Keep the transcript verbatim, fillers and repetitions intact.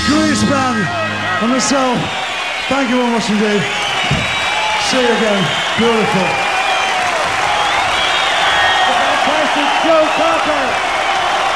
Grease Band and myself, thank you very much indeed. See you again. Beautiful. Fantastic Joe Cocker.